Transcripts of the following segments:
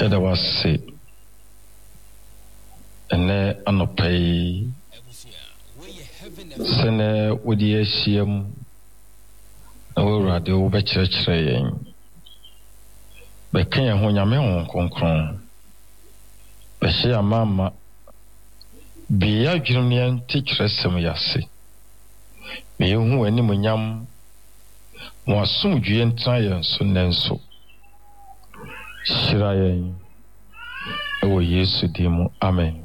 That was it. And then on the pay, send with the ACM. Ora de wo be kyerɛkyerɛ yɛn bɛka yɛn ho nyame ho kronkron bɛhyɛ amama bia adwenem ne yɛnte kyerɛsɛm yɛase bɛyɛhu animonyam mo asomdwie ntena yɛn so nnɛnso hyira yɛn ɛwɔ Yesu din mu amen.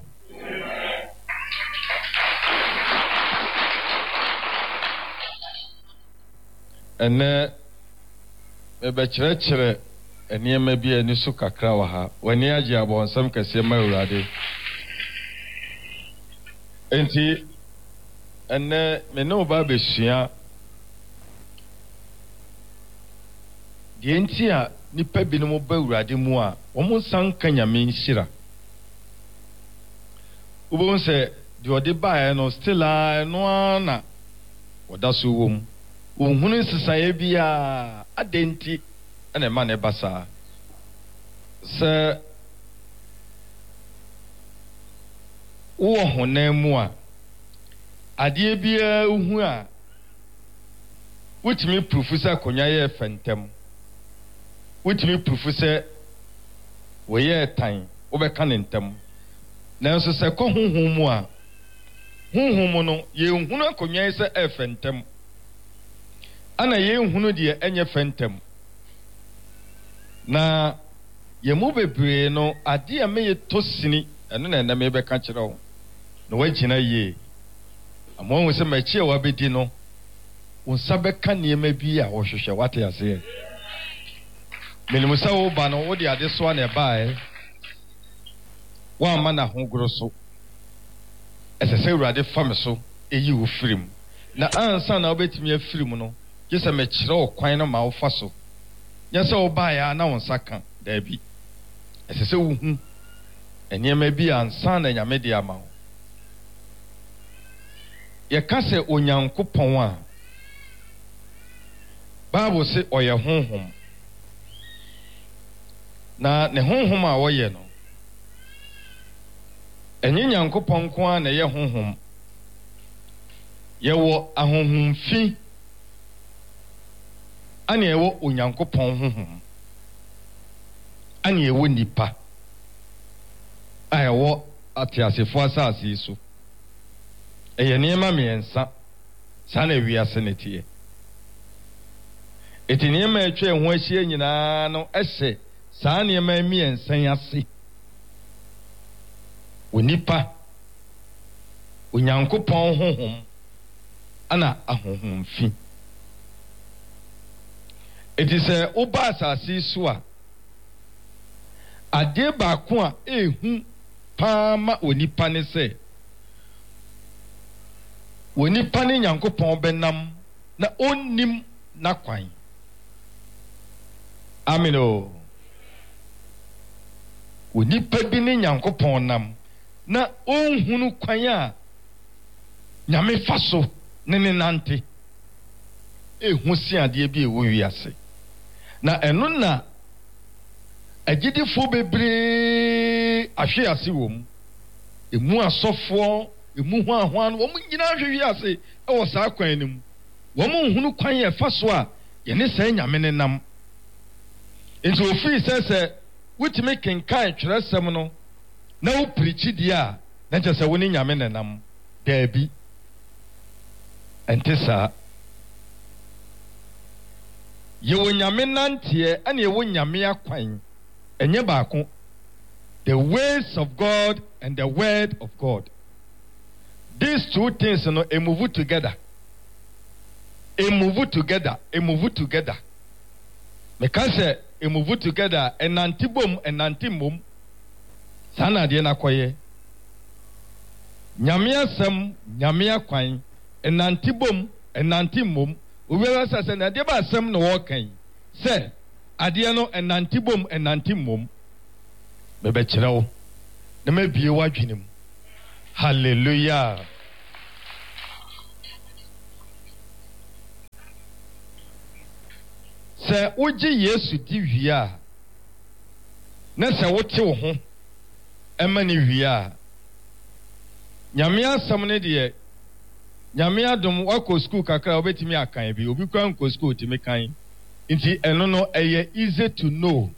Ene mebekyerɛkyerɛ nneɛma bi ani so kakra wɔ ha w'ani agye abɔnsɛm kɛseɛ ma Awurade enti ene me ne wo ba besua deɛ nti a nipa binom ba Awurade mu a wɔn nsan ka nyame nhyira wobɛhu sɛ deɛ ɔde baeɛ no still a ɛno ara na wɔda so wɔ mu Unhunu sisaye bia adenti ene ma ne basa se wo honan mu a ade bia uhu a wotimi prufu se konya ye fentem wotimi prufu se we ye tan wo be ka ne ntem nanso se ko honhom mu a honhom no ye unhunu akonya se efentem ana yenhunu de enye fentem na yemu bebre no ade a meye tosini eno na na me be ka kire wo na wagina ye amon se machi a wabedi no wonsa be ka niema bi a wo hwehwe wate ase menimu sa wo ba no wo de ade so na bae wa ma na hogoro so esese Awurade fa me so eyi wo firim na ansa na obetimi afirim no Jesa me kyerɛ okwan no ma wo fa so. Nya sɛ wo ba ya na wo nsaka da bi. Ɛsɛ sɛ wo hu. Ɛnneɛma bi ansa na nyame de ama wo. Ye ka sɛ Onyankopɔn a Bible sɛ ɔyɛ honhom. Na ne honhom a wɔyɛ no. Ɛnyɛ Nyankopɔn ko a na yɛ honhom. Yɛwɔ ahonhomfi ani ewo Onyankopɔn honhom ani ewo nipa ayewo atiasefo asase so eye niema miensa sa na wiase netie eti niema etwe ho ahie nyina no ehye sa niema miensa ase onipa Onyankopɔn honhom ana ahonhomfi It is a oba asase so a ade baako a ehu paama onipa ne se onipa ne Nyankopɔn benam na onnim na kwan amino onipa bi ne Nyankopɔn nam na onhunu kwan a nyame fa so ne nante ehu si ade bi ewo wiase na eno na agidifo bebre ahwe ase wom emu asofo emu ho ahoan wo nyina ahwe ase e wo saa kwan nim wo nhunu kwan ye fa so a ye ne saa nyame ne nam enti ofi sese wutimi kenkan twerɛsɛm no na wo preach dia na kyerɛ sɛ wo ne nyame ne nam daabi ente saa Yewo nyame nantie ane yewo nyame akwan enye baako the ways of God and the word of God. These two things move together. Move together. Because move together enantibom enantimom sana de na koye nyame asem nyame akwan enantibom enantimom Uwela sase na de ba asem no wokan se ade no enantibom enantimom bebe kyerɛw na mabie wadwenem hallelujah se oji Yesu di wia na se wote wo ho ema ni hwia nyame asam ne de nyame adom wako school kakra obetimi akan bi obi kwa nko school timi kan nti eno no eye easy to know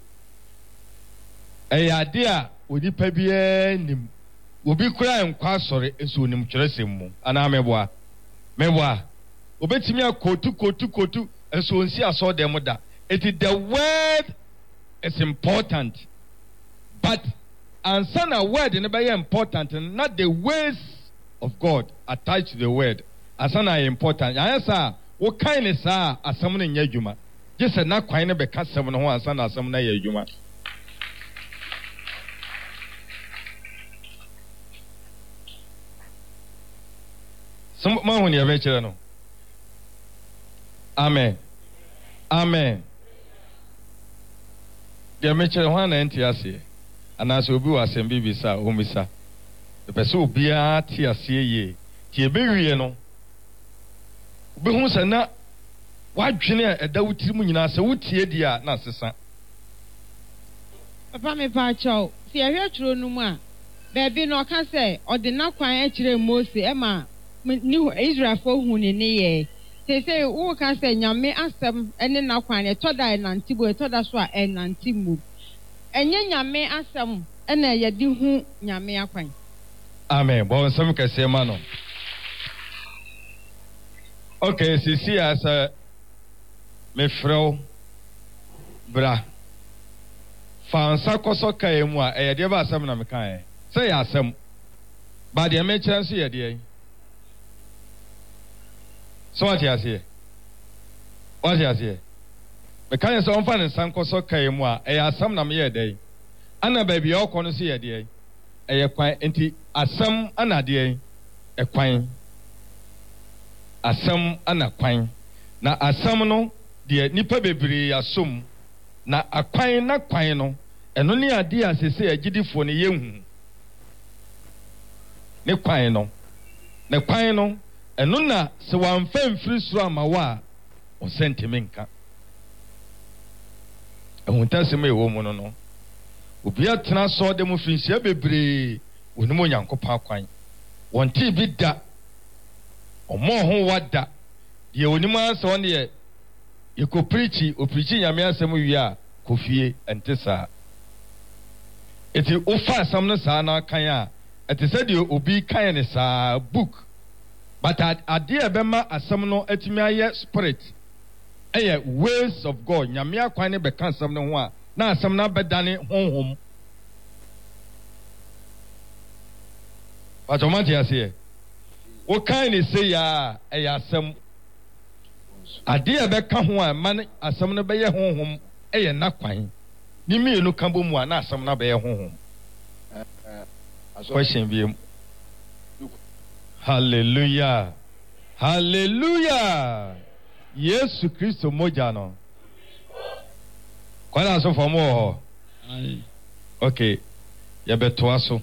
ade a odipa bia nim obi kura nkwa asore eso nim kyerɛsɛm mu ana meboa obetimi akotu eso nsi aso dem da it is the word is important but ansana word ne be important not the ways of God attached to the word asana important ayesa wo kan ne saa asam ne nya dwuma gese na kwan ne be ka asam ne ho asana asam na ya dwuma some man when you be no amen dia me chere ho na enti ase ana so obi wa asem bibisa o misa the person obi a ti ase ye ti ebewie no obi hu se na wadwene eda wutiri mu nyina se wutie dia na sesa papa me pa chaw fi ehwe turo no mu a beebi no ka se ode na kwan a kire Mose e ma ni Israel fo hu ne ye se wo ka se nyame asem ene na kwan e toda na ntibo e toda so a e na ntimu enye nyame asem ene ye di hu nyame akwan amen bon sam ka se ma no okay sisi asa me frau bra fansa koso kai mu a ye de ba asem na me kan se ya asem ba de me kire so ye de so what you say me kan so on fa ne sanko so kai mu a e asam na me ye dey ana ba bia okọ no so ye dey e ye kwan enti asam ana dey e kwan asam ana kwan na asam no de nipa bebre asom na akwan na kwan no eno ne ade asese agidifo ne yehu ne kwan no eno na se wamfa mfiri soro amawa o sentimenka ehuntasem ewo mu no obi atena so de mu finsia bebre woni mo nyankopɔ akwan wonti bi da omo ho wada de woni mo asa won de ye ko preachi nyame asem wi a kofie entesa eti ofa asam no saa na kan a eti se de obi kan ne saa book but ade ebema asam no atimi aye spirit eye ways of God nyame akwan ne be kan asam no ho a na asam na bedane honhom automati ase wo kan ne se ya eye asam ade ebeka ho a man asam no be ye honhom eye na kwan ni mienu kan bo mu a na asam na be ye honhom question bi hallelujah Yesu Kristo moja no kwa na so for more okay ya beto aso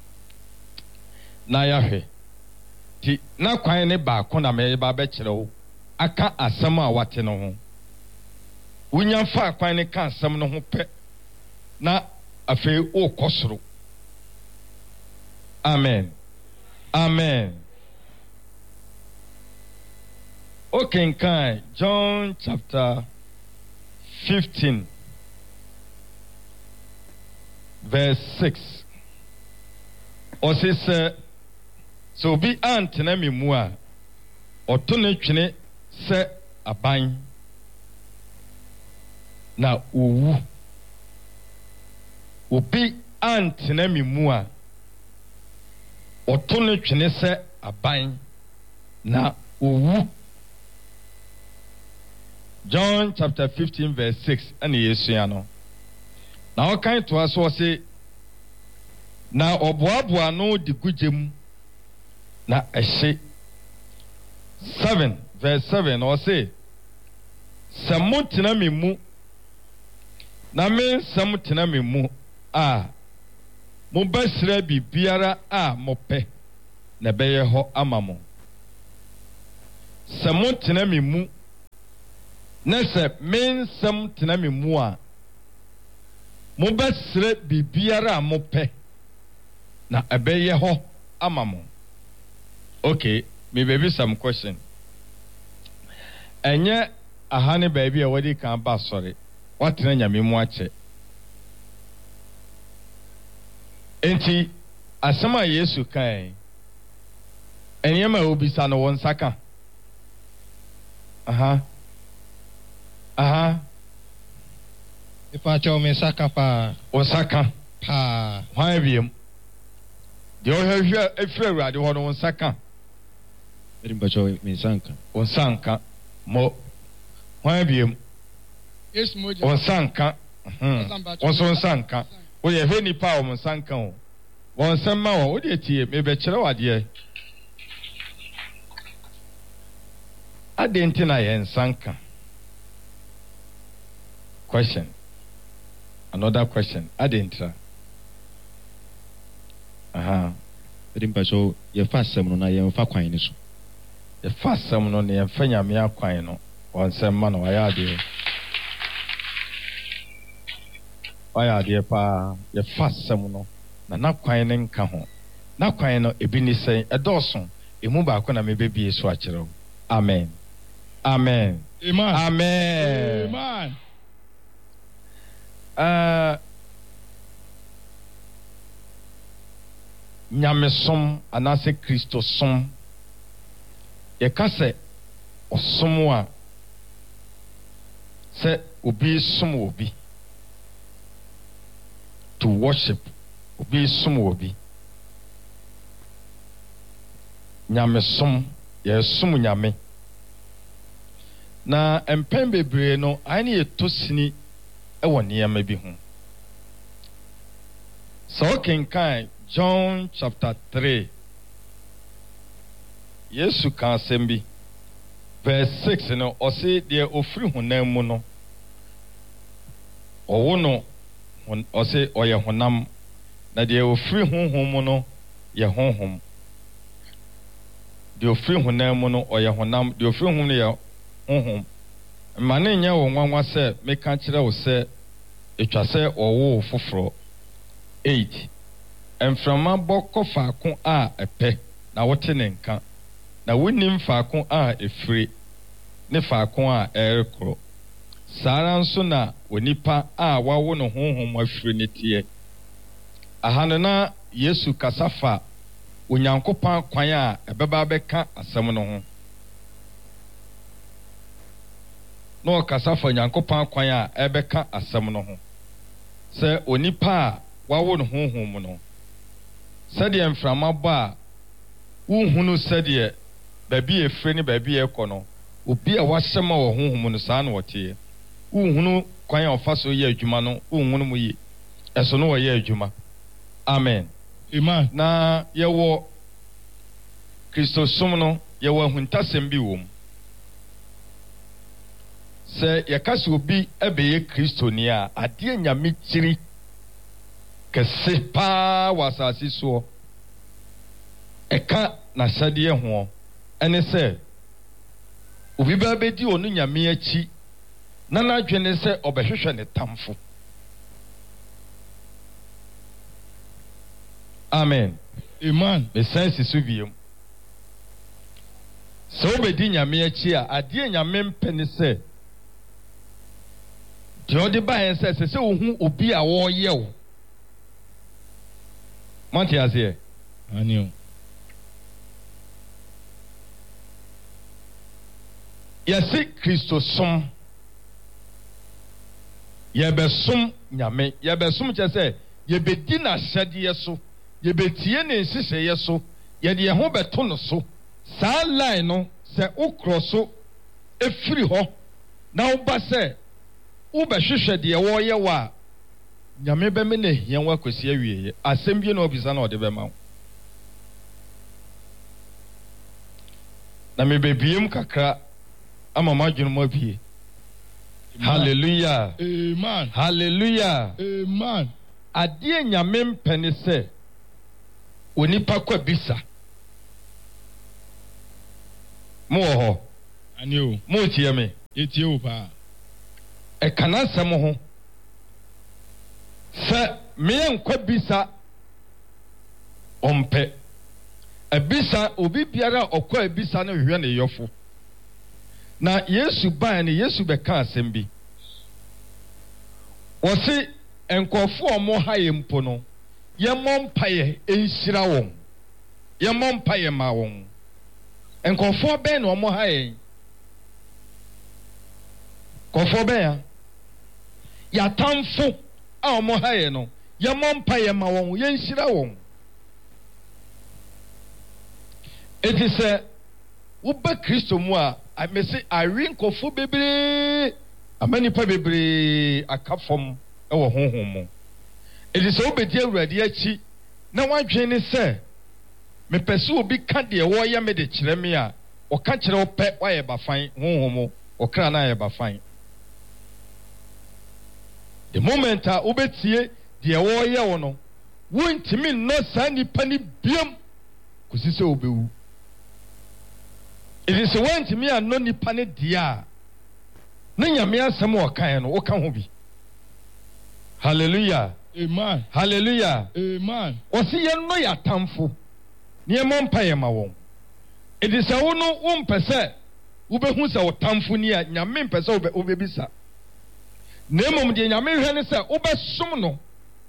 na ya hwe ti na kwan ne ba ko na me ba be kire wo aka asam a wate no ho wunya fa kwan ne ka asam no ho pe na afi o kosoro amen okay, kind John chapter 15 verse 6 o se so bi antena me mu a oto ne twene se aban na owu obi antena me mu a oto ne twene se aban na owu John chapter 15 verse 6 and Yesuano. Now kind to us was say na oboaboa no di gujem na ehye 7 verse 7 or say samutina me mu na me samutina me mu a mo basira bibiara a mo pe na beye ho amamo samutina me mu na se men sam tena me mu a mobɛsrɛ biribiara a mopɛ na ɛbɛyɛ hɔ ama mo. Okay, me baby some question. Enye ahane baby a wadi kan ba sorry. What na nyame mu ache. Enti asema Yesu kan. Enye ma obisa no won saka. Aha. Ifa cho me saka pa. Osaka. Pa. Hwan biem. De o hwehwe efiri awurade ho no won saka. Ifa cho me sanka. Won sanka. Mo hwan biem. Yes moja. Won sanka. Won so sanka. Wo ye hwe nipa won sanka o. Won semma wo wo de tie me be kire wade. Adentina yen sanka. Question. Another question. Adentra. Ifa cho ye fa sem no na ye fa kwan ni so. Ye fa sem no ne ye fa nyame akwan no. Won semma no waya ade. Waya ade pa ye fa sem no. Na kwan ne nka ho. Na kwan no ebi ni sen edoso. Emu ba ko na me bebie so akere. Amen. Amen. Amen. Amen. Amen. Nyamesom anase Kristo som ye ka se osom a se obi som obi to worship obi som obi nyamesom ye som nyame na empen bebre no ani etosini ewo niyama bi ho. So kenkan John chapter 3 Yesu kan sembi verse 6 no ose de ofri honam mu no owo no ose oye honam na de ofri honhom mu no ye honhom de ofri honam mu no oye honam de ofri honhom no ye honhom mane nya wo nwanwa se meka kire wo se etwa se owo foforo 8 Enframa boko faako a epe na wote ne nka na wonim faako a efire ne faako a erekro sara nso na onipa a wawo no honhom afire ne tie ahano na Yesu kasafa onyankopan kwan a ebeba beka asem no ho no kasafa onyankopan kwan a ebeka asem no ho se onipa a wawo no honhom no sɛdeɛ mframa ba wohunu sɛdeɛ baabi efre ne baabi ekɔ no obi a wahyɛma wɔ honhom no saa na wɔte wohunu kwan a ɔfa so yɛ adwuma no wohunu mu yi ɛso no wɔyɛ adwuma. Amen. Amen. Na yɛwɔ Kristo som no yɛwɔ ahuntasɛm bi wɔ mu sɛ yɛka sɛ obi ɛbɛyɛ Kristoni a adeɛ nyame kyiri kese pa wasasi so eka na hyade ho ene se obi ba bedi onu nyame achi na na dwene se obehwehwe ne tamfo. Amen. Amen. Me sense so biem so obedi nyame achi a ade nyame mpene se de odi ba hen se ohun obi a wo ye wo Monte azie. Anio. Yesi Kristo som. Yebe som nyame. Yebe som chese yebedi na hyade yeso. Yebetie ne nhihye yeso. Yede ye ho beto no so. Saa line no se ukro so efiri ho. Na uba se ubehwehwe de wo ye wa nyame be me na hia wa kwasi awie asem bi na obisa na ode be ma na me bebiem kakra ama madwunu mo bie. Hallelujah. Amen. Hallelujah. Amen. Ade nyame mpene se onipa kwa bisa mo ho Anio. mo tie me Etie wo pa. e kana sam ho sɛ meɛ nkwa bisa ɔmpɛ abisa obi biara ɔkɔ abisa no hwɛ ne yɔfo na Yesu baa ne Yesu bɛka asɛm bi wɔse nkɔfo ɔmo ha yɛ mpo no yɛmmɔ mpaeɛ nhyira wɔn yɛmmɔ mpaeɛ ma wɔn nkɔfo bɛn na ɔmo ha yɛn nkɔfo bɛn ya yɛatamfo a ɔmo ha yɛn no yɛmmɔ mpaeɛ ma wɔn yɛnhyira wɔn eti sɛ woba Kristo mu a amesi awi nkɔfo bebree ama nipa bebree aka fam ɛwɔ honhom mu eti sɛ wobɛdi Awurade akyi na wadwene ne sɛ mepɛ sɛ obi ka deɛ wɔyɛ me de kyerɛ me a ɔka kyerɛ wo pɛ wayɛ bafan honhom mu ɔkra na ayɛ bafan the moment a wobɛtie deɛ wɔyɛ wo no wontimi nnɔ saa nipa ne biam kɔsi sɛ wobɛwu eti sɛ wontimi annɔ nipa ne deɛ a ne Nyame asɛm a ɔkaeɛ no woka ho bi hallelujah Amen. Hallelujah. Amen. Osi yɛn no yɛ atamfo. Ne yɛn mpa yɛ ma wɔn. Edi sɛ wo no wo mpɛ sɛ wobɛhu sɛ wo tamfo ni a Nyame mpɛ sɛ wobɛbisa. Na mmom deɛ Nyame hwɛ ne sɛ wobɛsom no.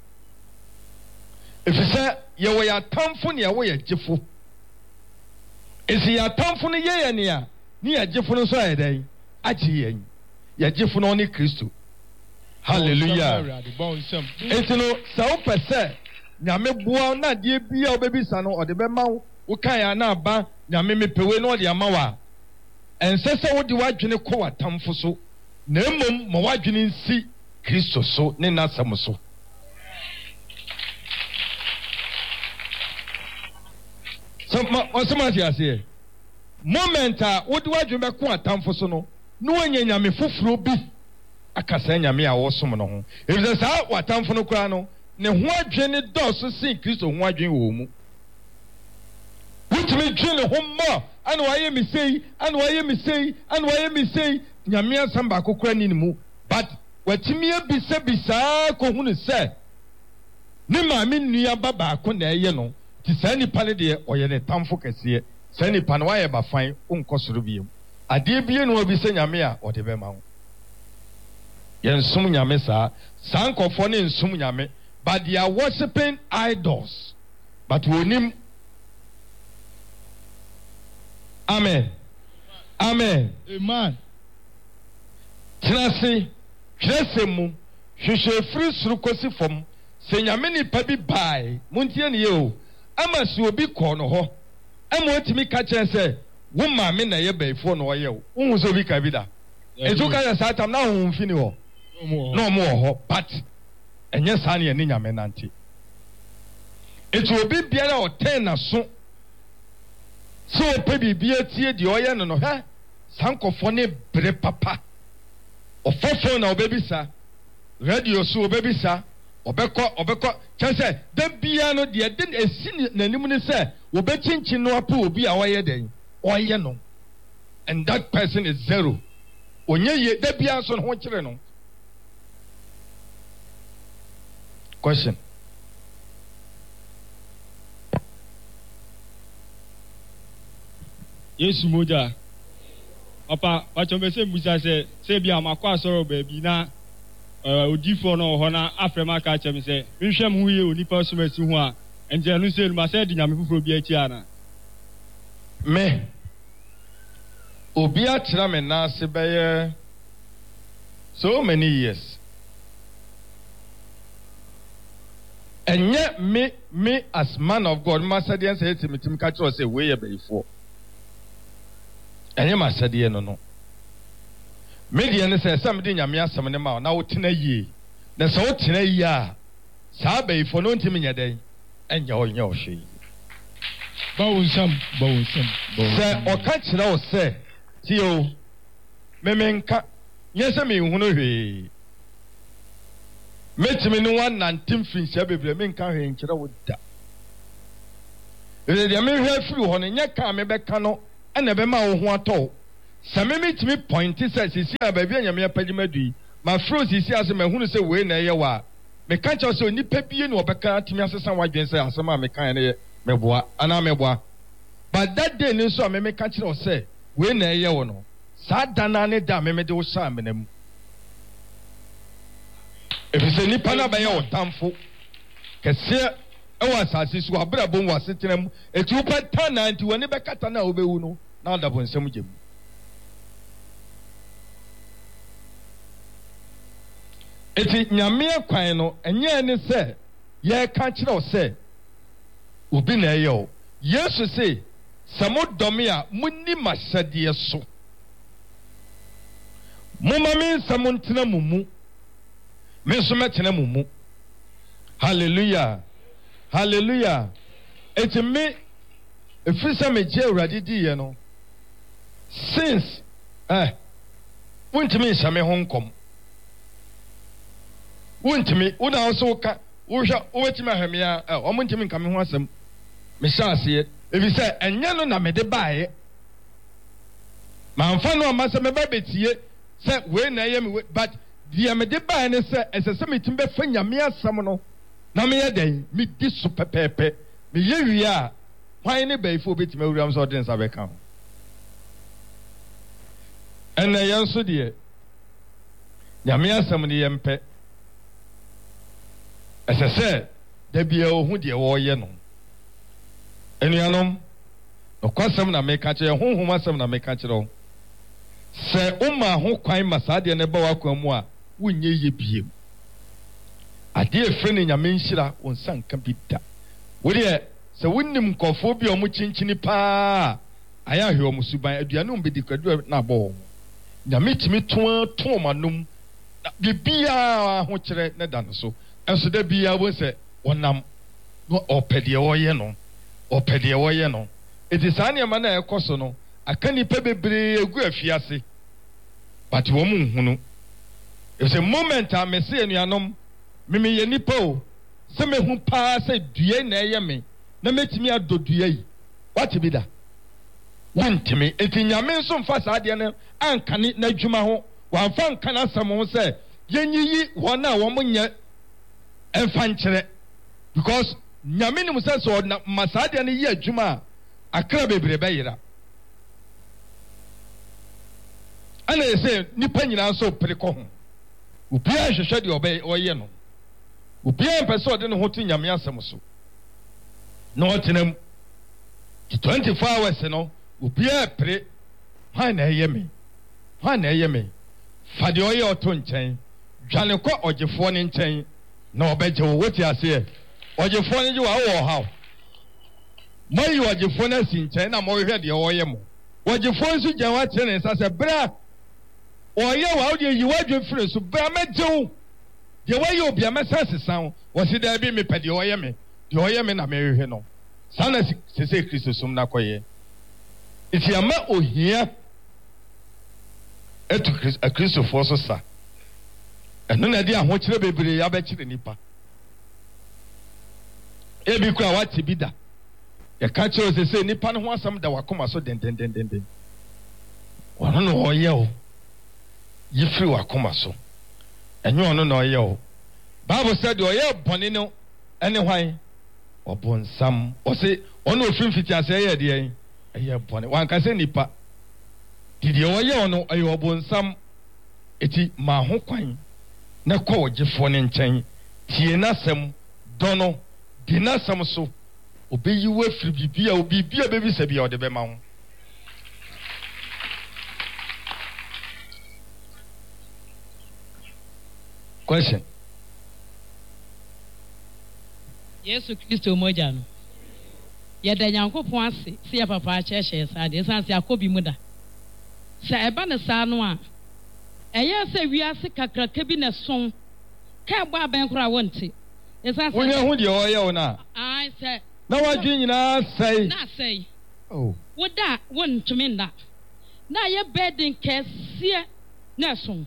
Efisɛ yɛwɔ yɛ atamfo ne yɛwɔ yɛ gyefo. Esi yɛ atamfo no yɛ yɛ ne a ne yɛ gyefo no nso ayɛ dɛn agye yɛn. Yɛ gyefo no ne Kristo. Hallelujah. Enti no sɛ wopɛ sɛ Nyame boa na deɛ bia wobɛbisa no ɔde bɛma wo wokae a na aba Nyame mepewe na ɔde ama wo a ɛnsɛ sɛ wode w'adwene kɔ w'atamfo so na mmom ma w'adwene nsi Kristo so ne n'asɛm so ɔsɛm ate aseɛ moment a wode w'adwene bɛkɔ w'atamfo so no na woanya Nyame foforɔ bi akasa Nyame a wɔsom no ho efisɛ saa watamfo no koraa no ne ho adwene dɔɔso sen Kristo ho adwene wɔ mu wotumi dwe ne ho mmɔ ana wayɛ me sei ana wayɛ me sei ana wayɛ me sei Nyame asɛm baako koraa ni ne mu but watumi abisabisaa kɔhunu sɛ ne maame nnua ba baako na ɛyɛ no nti saa nipa no deɛ ɔyɛ ne tamfo kɛseɛ saa nipa no wayɛ bafan wonkɔ soro biom adeɛ bie no wabisa Nyame a ɔde bɛma wo yɛnsom Nyame saa nkɔfoɔ ne nsom Nyame but they are worshiping idols but wonim amen amen amen tenase hwɛsɛ mu hwehwɛ firi soro kɔsi fam sɛ Nyame nipa bi bae montie ne yɛ o ama si obi kɔɔ no hɔ ama otumi ka kyerɛ sɛ wo maame na ɛyɛ bɛyifoɔ na ɔyɛ wo wohu sɛ obi ka bi da ɛtu ka yɛ saa tam na ahohom fi ne hɔ na ɔmo wɔ hɔ but ɛnyɛ saa ne yɛne Nyame nante etu obi biara ɔtɛn n'aso sɛ ɔpɛ biribi atie deɛ ɔyɛ no no hɛ saa nkɔfoɔ ne bere papa ɔfɔfɔ na ɔbɛbisa radio so ɔbɛbisa ɔbɛkɔ kyɛn sɛ da biara no deɛ de esi n'anim ne sɛ wɔbɛkyinkyin no apɛ obi a ɔyɛ dɛn ɔyɛ no and that person is zero onye yie da biara so no ho kyerɛ no. Question. Yesu moja. Papa, wachombe musa se bi amakwa asoro baabi na odifo no ho na afrema ka chem se nhwem hu ye onipa somasi hu a enje no se ma se di Nyame foforo bi achi ana. Me obi a kyerɛ me na se bɛyɛ so many years. And yet, me as man of God, Master Dian said to me, Tim Catcher say, way before. And you must say, no. Median says, somebody, Yamia, some of them are now 10 a year. That's all 10 a year. Sabe for no timing day, and your she. Bowsome. Sir, or catch now, say, Tio, Memenka, yes, I mean, who metimi no 119 finhyia bebre me nka hwe nkyerɛ wo da ɛde me hwe afiri hɔ no nyɛ ka me bɛka no ɛna bɛma wo ho atɔ sɛ me metimi point sɛ sisi a baabi a Nyame apagye madu yi ma fro sisi ase ma hunu sɛ wei na ɛyɛ wa me can't just say, Nipa be no Baka, Timasa, why didn't say, Asama, me kind of meboa, and I'm meboa. But that day, no, so I may catch it or say, when a year or no. Sad Danane Dam, me do some. If you say Nipana by your tamfo, Cassia, was as is what Brabon was sitting them, a 2.10 to a Nebacatana Obeuno, now that one some Jim. It is Yamia Quino, and Yan say, Ye catch it or say, Ubina yo, yes, you say, Samo Domia, Mundi Massa dear so. Mumma means someone tina mumu. Mesometina mumu. Hallelujah. Hallelujah. It's me. If you say me jail ready, you know. Since won't me some home come. Won't me, would also cut. Wait my hemia, or won't me coming once. Me shall see it. If you say, and you know, me de buy it. My father must have a baby. Say, when I am, but the Amedeba and say, as a summit in Befania, mere Samono, Namia day, me this super pepe, me ye are. Why any bay for bit millions audience have account? And I answer, dear Yamia Samony Empe. As I said, there be a who dear warrior. And you know, of course, some make catch a home, who some make catch it all. Say, Oma, who quite Masadi and Eboa Quamwa, we knew ye be. A dear friend in your menshira on San Capita. Would ye, so wouldn't him call phobia muchinchini pa? I am here, Musuba, and you know, be the nabo. The meet me to manum, the beer, which I done so. And so there be I will say, one nam, or pedioyeno, or pedioyeno. It is any manner, cosono. I can't pay be a good fiasse. But woman, who know, it's a moment I may say, and you know, Mimi Yenipo, some who pass a duye nayame, no make me a do duye. What to be that? One to me, it's in your men some fast adiana, and can it na jumaho, one fan can someone say, Yenny, one now, woman yet, and fanchere. Because Yamin says, or Masadian ye Juma, a club beira. And they say, Nippany so precon. Upia should shed your bay or yeno. Upia person didn't hold in Yamiasamuso. No, to them 24 hours, you know, Upia pre. Why na yemi? Why na yemi? Fadioy or tone chain, Janico or Jeffon in chain. No, bet you what you say. Or Jeffon you are or how? May you are Jeffonas in chain, I'm more ready or yemo. What Jeffon you Jawa tennis as a bra. Or you are your friends to Bramejo. The way you'll be a message sound was it there be me pet the Oyame, the Oyame Americano. Sana say Christus Nakoye. It's your ma o here a Christopher Sosa. And none idea what you be Yabechi Nipa. Every crowd what to be that. The catcher say Nipan wants some that were come so den. Well, no, yo. You free wa come so. And you no yo. Bible said you are bonino anyway. Or bon some or say on no film fit as a year. A year bonny. One can say nipa. Did you no a you bon some eti ma ho kwan. Na call Jeffon in chain. Tiena sem dono dina some so. Obey you were free be a baby sabi or the bemount. Question. Yesu Kristo moja no. Yeda Nyankopon ase, se ya papa acheche sade, san se akobi muda. Se eba ne sa no a. Eye se wiase kakraka bi ne son. Ka gba ben kura wonte. Esan se. Wonya hu de oye na. Ai se. Na wadwi nyina sei. Na sei. Oh. Woda won to me nda. Na ye bedin kese na son.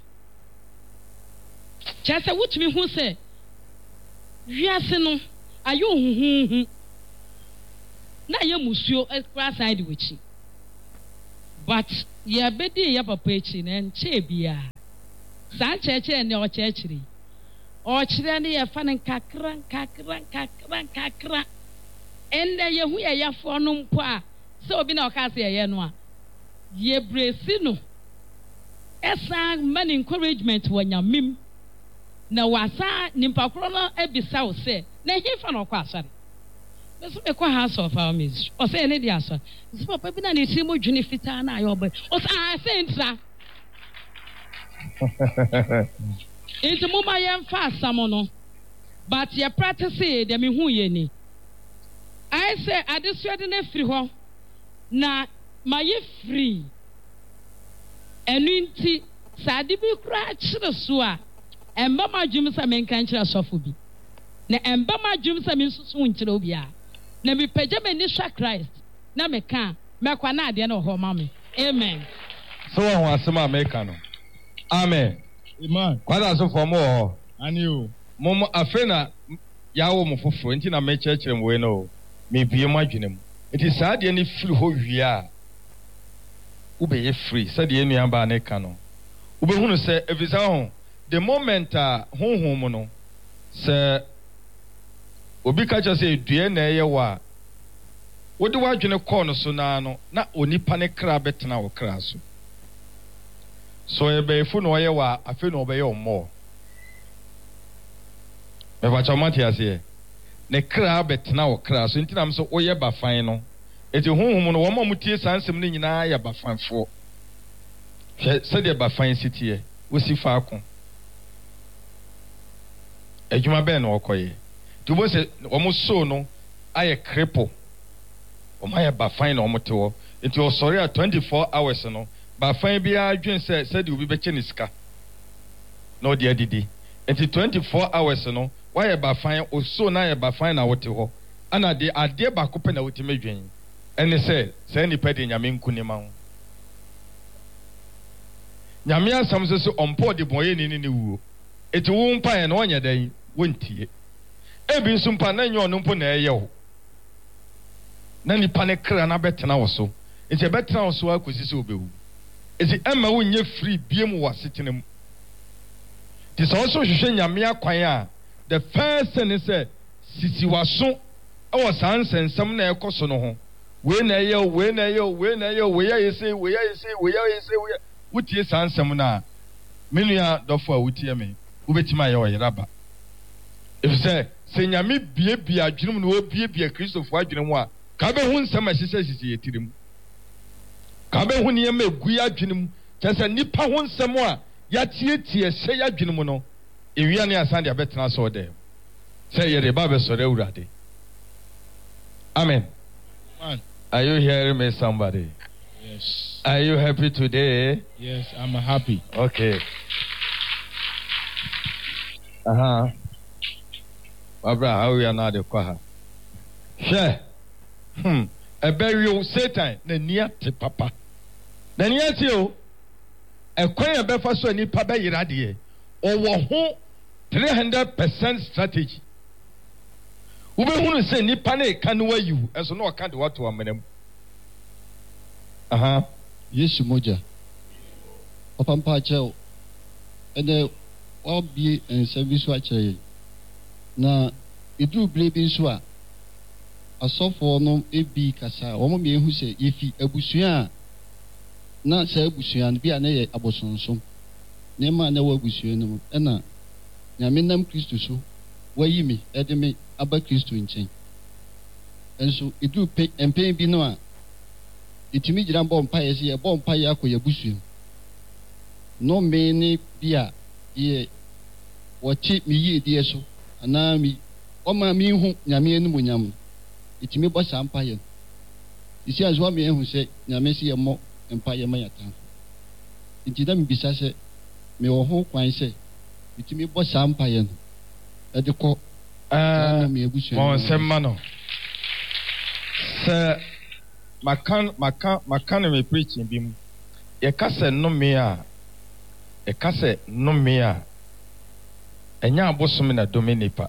Chasa wutumi hu se wiase no ayo huhuhu na ye musuo ekra side wichi but ye bedi ye papa echi na nche bia san cheche ne o chechiri ɔkyerɛ ne yɛfa no nkakra ɛndɛ yɛhu yɛyɛfoɔ no mpo a sɛ obi na ɔka sɛ yɛyɛ no a yɛbrɛsi no ɛsan ma no encouragement wɔ nyamem na wasa nimpa korɔ no abisa wo sɛ na ɛhefa na ɔkɔ asɔre bɛso mekɔ house of our ministry ɔsɛ ɛne de asɔre nso papa bi na ne tiri mu dwene fitaa na ayɛ ɔbɛ ɔsɛ sɛ ntra nti moma yɛmfa asam no but yɛ practice deɛ mehu yɛ ni ayɛ sɛ adesua de no firi hɔ na ma yɛ firi ɛno nti sɛ ade bi koraa kyerɛ so a ɛmba ma adwum sɛ menka nkyerɛ asɔfo bi na ɛmba ma adwum sɛ mensusu nkyerɛ obi a na mepagya m'ani hwɛ Christ na meka mɛkwa na adeɛ no wɔ hɔ ma me amen so wɔn asɛm a meka no amen kwada so fɔ mo wɔ hɔ mo afei na yɛawo mo foforɔ nti na mekyerɛkyerɛ mo wei no mebie mo adwene mu nti saa adeɛ no firi hɔ wie a wobɛyɛ free sɛdeɛ nnuabaa ne ka no wobɛhunu sɛ ɛfiri ho the moment a honhom mu no sɛ obi ka kyerɛ sɛ dua na ɛyɛ wɔ a wode w'adwene kɔɔ no so naa no na onipa ne kra bɛtena wo kra so so ɛbɛyɛfo na ɔyɛ wɔ a afei na ɔbɛyɛ ɔmmɔɔ mɛfakyɛ ɔmate aseɛ ne kra bɛtena wo kra so nti nam sɛ woyɛ bafan no ɛti honhom no wɔn a mutie saa nsɛm no nyinaa yɛ bafanfoɔ hwɛ sɛdeɛ bafan si teɛ wosi faako adwuma bɛn na wɔkɔyɛ nti wobɔ sɛ wɔn so no ayɛ kripo wɔn ayɛ bafan na wɔn te hɔ nti ɔsɔre a 24 hours no bafan biara dwen sɛ sɛdeɛ obi bɛkyɛ ne sika na ɔde adidi nti 24 hours no wayɛ bafan oso na ayɛ bafan na wɔte hɔ ana de adeɛ baako pɛ na wɔtumi dwen ɛne sɛ sɛ nipa de nyame nkunima ho nyame asɛm sɛ ɔmpɔ de bɔyɛ ne wuo eti wo mpa yɛ na ɔnyɛ dan wontie ebi nso mpa na nyɛ ɔno mpo na ɛyɛ wo na nipa ne kra na bɛtena wo so eti bɛtena wo so akosi sɛ obewu eti ɛma wo nyɛ free biem wɔ asetena mu ti sɛ ɔso hwehwɛ nyame akwan a the first thing is sɛ sisi waso ɛwɔ saa nsɛnsɛm na ɛkɔ so no ho wei na ɛyɛ wotie saa nsɛm no a me nua dɔfo a wotie me wobɛtumi ayɛ ɔyeraba ɛfisɛ sɛ nyame biebie adwene mu na wɔbiebie kristofo adwene mu a ka bɛhu nsɛm a ɛhyehyɛ sisi yɛ tiri mu ka bɛhu nneɛma egu yɛ adwene mu kyerɛ sɛ nnipa ho nsɛm a yɛatietie ɛhyɛ yɛ adwene mu no ewia ne asan de abɛtena sɛ ɔdɛ sɛ yɛde ba bɛsɔre awurade amen. Are you hearing me, somebody? Yes. Are you happy today? Yes, I'm happy. Okay. Barbara, how we are now the kwaha? Share. A burial Satan, the near to papa. The near to you, a quaint befa so any papa iradie, or who 300% strategy. Ube hunu se ni pane kanuwa yu enso no akande watu amenem Yesu moja papa mpa cheo ene obi en service wa cheye na edu blebi nso a asofo no ebi kasa wo me ehu se yefi abusua na se abusua no bia na ye abosonsom ne ma na wa abusua no ena nyame nam Kristo so wayi me ede me aba Kristo nchen enso edu empen bi no a itimi gira bɔ mpa yɛ sɛ yɛbɔ mpa yɛ akɔ yɛbusuam no me ne bia yɛ wɔkye me yie deɛ so anaa mi ɔma me hu nyame anim onyam itimi bɔ saa mpa yɛ isi azwa me hu sɛ nyame sɛ yɛmmɔ mpa yɛ ma yɛtan nti da me bisa sɛ me wɔ ho kwan sɛ itimi bɔ saa mpa yɛ no ɛde kɔ Mon semano. Sir, makan me preaching bim. E kase no mea. E kase no mea. Enya abosom na dominipa.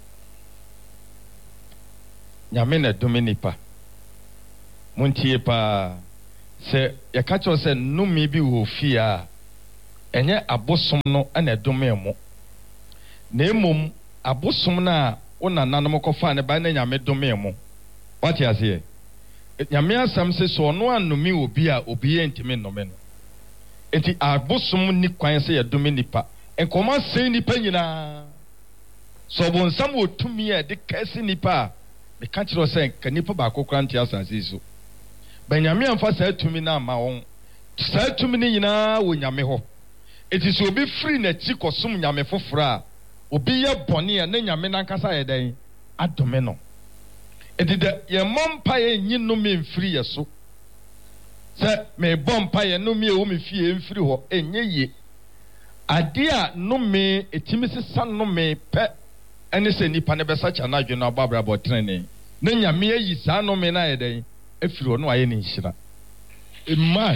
Nyame na dominipa. Muntie pa. Se e kacho se no mi bi wo fia. Enya abosom no ana domemo. Na emom abosom na ona nanom kofa ne ba na nyame dome mo what you say nyame asam se so no anomi obi a obi entime nnome no enti abosom ni kwan se ye dome nipa enkoma sei nipa nyina so bonsam otumi a de kase nipa me ka kiro se ka nipa ba kokora ntia asase so banyame amfa sa atumi na ma won sa atumi ni nyina wo nyame ho enti so obi free na chi kosom nyame fofora obi ye bone a na nyame nankasa ye den adome no enti de ye mompa ye nyino me mfiri ye so se me bompa ye no me wo me fie mfiri ho enye ye ade a no me etimi sesa no me pe ene se nipa ne besa cha na adweno ababra botrene na nyame ayi saa no me na ye den afiri ho no aye ne nhira Amen.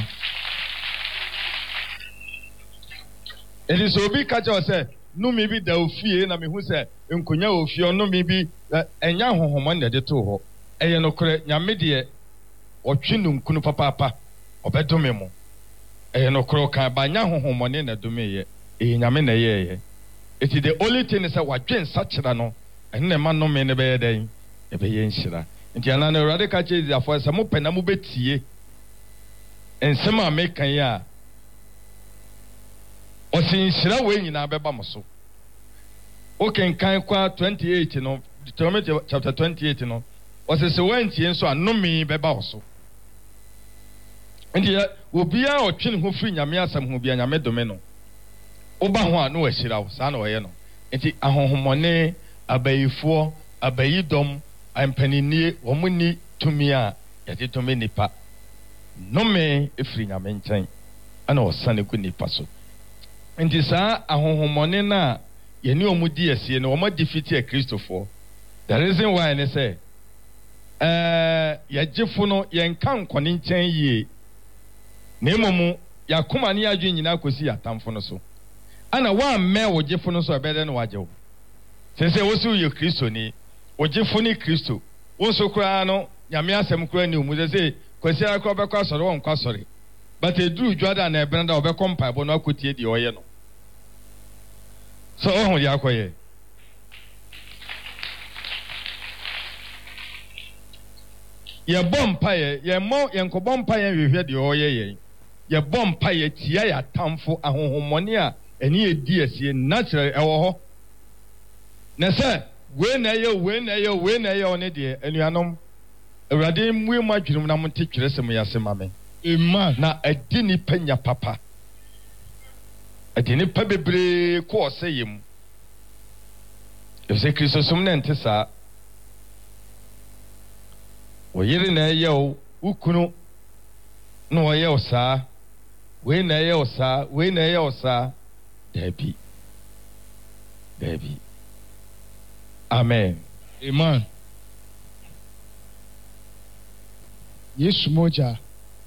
it is obi catch us say no me bi da ofie na me hu say enkonya ofie no me bi enya hohomo na de to ho eye no kore nyame de otwe nunkunu papa obedome mo eye no kore ka ba nya hohomo ne na dome ye nyame na ye it is the only thing is wadwen sachira no enne ma no me ne be ye den e be ye nhira nti ana na urade ka che dia for say mo pena mo betie ensema mekan ya osinshira we nyina beba mo so okenkan kwa 28 no Deuteronomy chapter 28 no osese wantie nso anomi beba wo so ndi obia otwene ho firi nyame asam ho bia nyame dome no oba ho a no wahira wo saa na oye no nti ahohomone abayifo abayidom ampanini womuni tumi a yade tumi nipa nome efiri nyame nkyɛn ana osane ku nipa so nti saa ahohomone na yeni omudi asie no omo defeat a Christopher the reason why ne say yagifo no yenka nkɔne nkyɛn yie na emomu yakoma ne adwe nyina kosi yatamfo no so ana wa me wogifo no so ebede no wajewo sese wosu ye Kristo ni wogifo ni Kristo wonso kura no nyame asɛm kura ni omu sese kwasi akɔ bɛkɔ asɔre won kwa asɔre but eduru dwada na ebranda obɛkɔ mpaebo no akotie di ɔyɛ no so ohun ya akɔyɛ ye bompa ye mo ye nkɔbɔmpa ye hwehwɛ di ɔyɛ ye ye bompa ye tia ya tamfo ahohomɔne a eni edi asie natural ɛwɔ hɔ na sɛ we na ye one de anuanom awurade mwe mu adwurum na mo te twerɛsɛm yase ma me Amen. na adi ni panya papa adi ni pa bebre ko ɔsɛyem efse Kristo som na nte saa oyere na ɛyɛ wo ukunu na ɔyɛ wo saa we na ɛyɛ wo saa we na ɛyɛ wo saa dabi amen. Amen. Yesu moja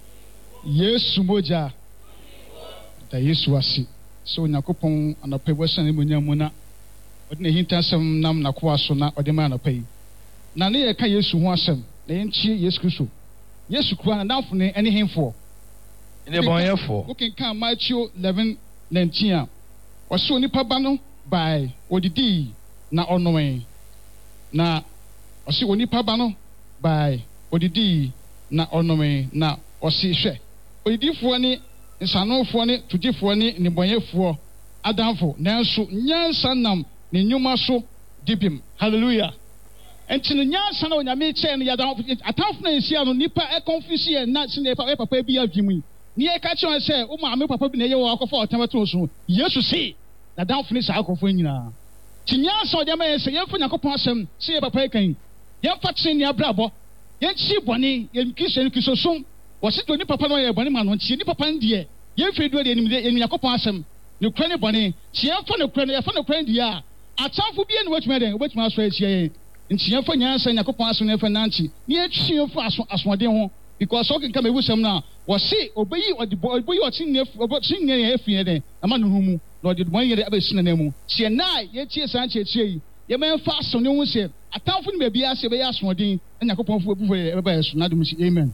da Yesu asi so Yakopon anɔpa wasa ne munya mu na ɔde ne hintasɛm nam na koa so na ɔde ma anɔpa yi na ne yɛ ka Yesu ho asɛm na yɛntie Yesu Kristo Yesu kura na damfo ne ɛne hemfo ne bɔnyɛfo wokenka Matthew 11:19 a ɔsɛ onipa ba no bae odidi na ɔnoe na ɔsɛ onipa ba no bae odidi na ɔnome na ɔsi hwɛ odidifoɔ ne nsanofoɔ ne tudifoɔ ne nibɔnyɛfoɔ adamfo nanso nyansa nam ne nnwuma so dibim hallelujah enti ne nyansa na onyame kyɛn no yadamfo atamfo na esia no nipa ɛkonfisi yɛ na sine papa bi adwemu yi ne yɛ ka kyɛn sɛ o maame papa bi na yɛ wɔ akɔfa ɔtɛmɛto so Yesu se na damfo ne saa akɔfo nyinaa ti nyansa ɔde ama yɛ sɛ yɛmfa Yakopɔn asɛm sɛ yɛ papa yɛ kan yɛmfa kyɛn ne abrabɔ yɛnchi bɔne yɛnkisɛ som wɔse do ni papa no yɛ bɔne ma no ntie ni papa no deɛ yɛmfiri do de yɛnim Yakopɔn asɛm ne kura ne bɔne tie yɛmfa ne kura no yɛfa ne kura deɛ a atamfo bi ne watumi dɛn wobɛtumi asɔ akyia yɛn nti yɛmfa nyansa Yakopɔn asɛm ne yɛfa nanti ne yɛtwi yɛmfa asoɔden ho because ɔkenka mewu sɛm no a wɔse ɔbɛyi ɔtene yɛ afiri yɛ dɛn ama ne ho mu na ɔde bɔne yɛ abɛsi ne nan mu tie na yɛtie saa nkyerɛkyerɛ yi yɛmɛmfa asɛm ne ho sɛ atamfo ne baabi ase bɛyɛ asoɔden na Yakopɔn fo bufo ɛbɛba yɛ so na dum si amen.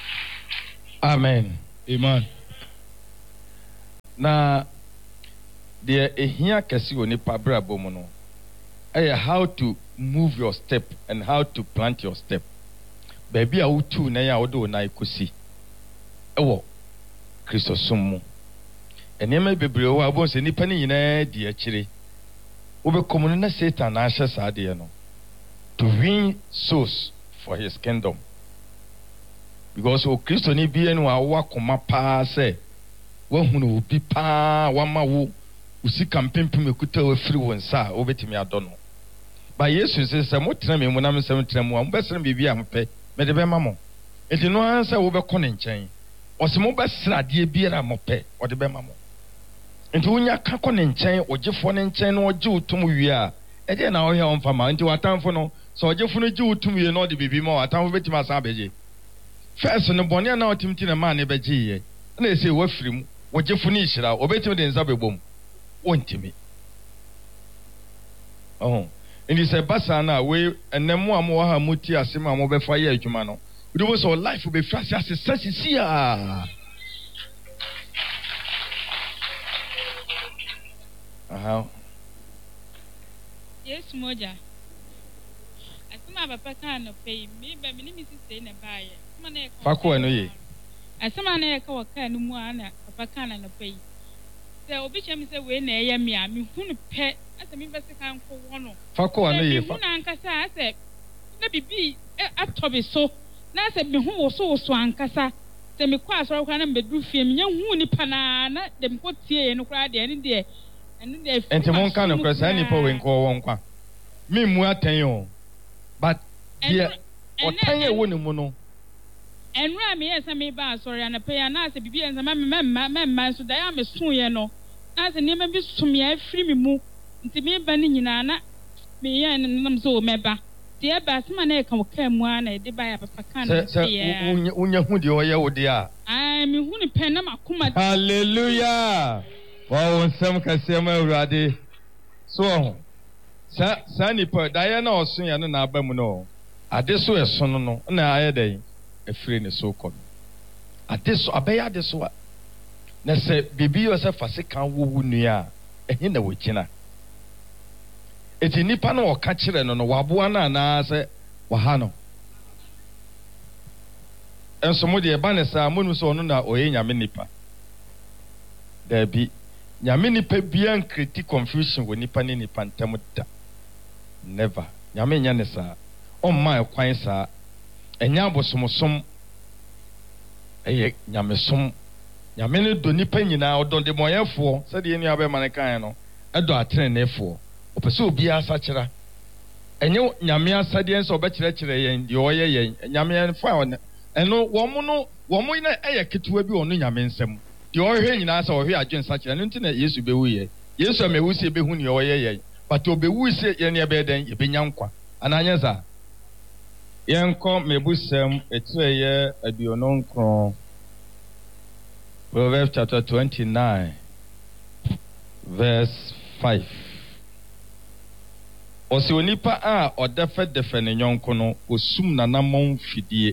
Amen. Amen. Na the ehia kesi oni pabra bomono. How to move your step and how to plant your step. Baby, I will too na ya odo na ikusi. Ewo Kristo sumu. Enema bebre wo abon se nipa ni nyina di akire. Wo be komu na Satan na ahye saade no. To win souls for his kingdom. Because o Kristo ni bi enu awa koma pa se wo hunu obi pa wa ma wo usi kampempem ekuta wo firi won sa wo betimi adono. Ba Yesu se mo tena me mu na me sem tena mu am be sere bibi am pe me de be ma mo. Enti no ansa wo be kɔ ne nkyɛn. Ɔse mo be sere ade biara mo pe o de be ma mo. Enti wonya ka kɔ ne nkyɛn ogyefo ne nkyɛn no ogye utum wie a ɛde na wo hɛ on fama. Enti watamfo no so ogyefo no gye utum wie no de bibi ma watamfo betimi asa abeje. First no bɔne na otimti na ma ne begye ye. Na ese wo firi mu ogyefo ni hyira obetimi de nsa bebom. Wontimi. Oh. Indi se basa na we enemu amu ha muti asema mo be fa ye adwuma no. We do so life be frasi asesi a. Aha. Yes moja. Asema papa kan no pay me be me ni mi sise na baaye. Asema na e fa ko eno ye. Asema na e ka waka no mu ana papa kan na pay. Se obi chem se we na eye me a me hunu pe ase me be se kan ko wono. Fa ko eno ye fa. Na ankasa ase na bibi atobe so na ase me hu wo so ankasa se me kwa asoro kwa na me du fie me hu ni pa na dem ko tie ye no kra de ene de enti mon kan no kra sa ni pa we nko won kwa me mu atan o but there otan ye wo ni mu no enra me yesa me ba asoro na pe ya na ase bibi ensa memma so da ya me sun ye no na ase ni me bi sum ya afiri me mu nti me ba ni nyina na me ye nam so meba de ba asema na e kan ka mu ana de ba ya papa kan na ye unya hu de o ye wo de a ai me hu ni pe na makoma. Hallelujah. Wow, nsem kase ma urade so sa ni pa da ye na osun ya no na aba mu no ade so eson no na aye den efire ne so kɔ ade so abɛyɛ ade so a na sɛ bibi yo sɛ fase kan wowu nua a ɛhe na wɔgyina eti nipa no ɔka kyerɛ no no waboa na na sɛ waha no enso mo de ba ne sa mo nu so ɔno na ɔyɛ nyame nipa da bi nyame nipa bia nkriti confusion wɔ nipa ne nipa ntam da never nyame nya ne sa ɔmma ɛkwan sa enya abosomosom eye nyamesom nyame ne do nipa nyina odon de moyefo se de enu abema ne kan no edo atrenefo opese obi asakyera enye nyame asade enso obekyerɛkyerɛ yen de oye yen nyame enfa eno wo mo na eye ketewa bi onu nyame nsem de ohwe nyina asa ohwe adwen sakyera no nti na Yesu bewu ye Yesu amewu se behu ne oye yen but obewu se yen ye be den ye benya nkwa ananya za Yanko mebusem etreye adiononkron Proverbs chapter 29 verse 5 Osi onipa a odefe ne nyonko no osum nanamon fidie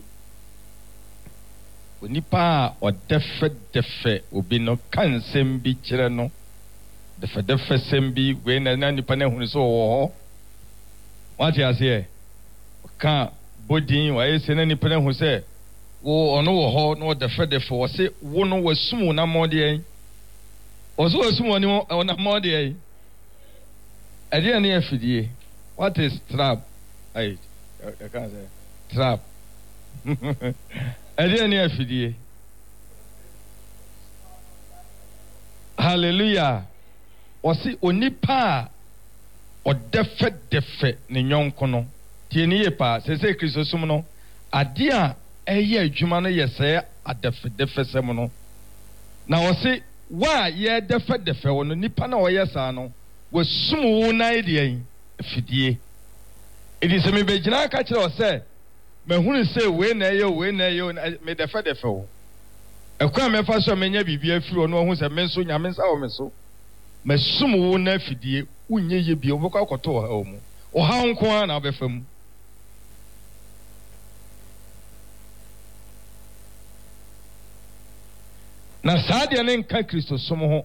onipa a odefe obi no kansem bi kire no defe sembi we na nipa na hunu so wo ho what you say ka bodin wa ese na nipa na hu se wo ono wo ho no defe wo se wo no wasum na mode ozo wasum oni na mode ade na afidie what is trap I can't say trap ade na afidie hallelujah osi onipa odefe ne nyonko no tie ni ye pa se Kristo sum no ade a eye adwuma no yese adefe sem no na osi wa ye defe wo no nipa na oyesa no wasum wo na ide afidie edi se me begina aka kire o se mahunu se we na eye me defe wo ekwa me fa so menya bibia afiri no ho se me so nyame nsa wo me so masum wo na afidie unye ye bi obokwa koto ha mu o ha nko na obefam na saade ne nka Kristo som ho